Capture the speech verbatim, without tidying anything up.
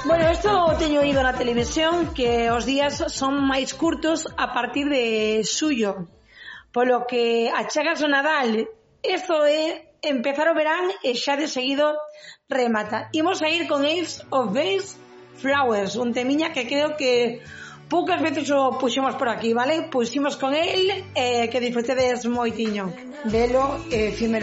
Bueno, isto teño oído na televisión que os días son máis curtos a partir de xullo, polo que achegas o Nadal. Isto é empezar o verán e xa de seguido remata. Imos a ir con Ace of Base Flowers, un temiña que creo que poucas veces o puxemos por aquí, vale? Puximos con el, eh, que disfrutedes moitiño. Velo, efímero.